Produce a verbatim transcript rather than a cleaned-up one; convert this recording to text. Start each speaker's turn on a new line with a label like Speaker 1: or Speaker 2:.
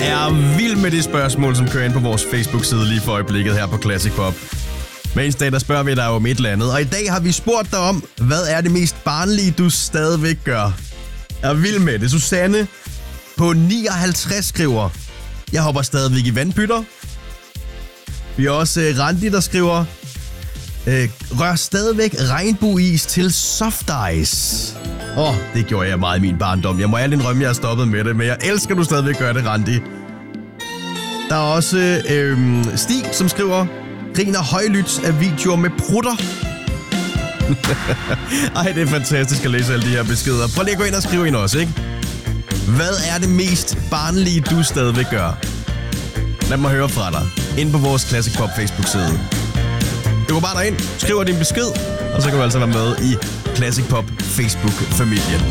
Speaker 1: er vild med det spørgsmål, som kører ind på vores Facebook-side lige for øjeblikket her på Classic Pop. Hver eneste dag, der spørger vi dig om et eller andet. Og i dag har vi spurgt dig om, hvad er det mest barnlige, du stadigvæk gør? Jeg er vild med det. Susanne på nioghalvtreds skriver, jeg hopper stadigvæk i vandpytter. Vi har også uh, Randi, der skriver, øh, rør stadigvæk regnbueis til soft ice. Åh, oh, det gjorde jeg meget i min barndom. Jeg må ærligt indrømme, jeg har stoppet med det, men jeg elsker, du stadigvæk gør det, Randi. Der er også øh, Stig, som skriver, griner højlydt af videoer med prutter. Ej, det er fantastisk at læse alle de her beskeder. Prøv lige at gå ind og skrive ind også, ikke? Hvad er det mest barnlige, du stadigvæk gør? Lad mig høre fra dig. Ind på vores Classic Pop Facebook-side. Du går bare derind, skriver din besked, og så kan du altså være med i Classic Pop Facebook-familien.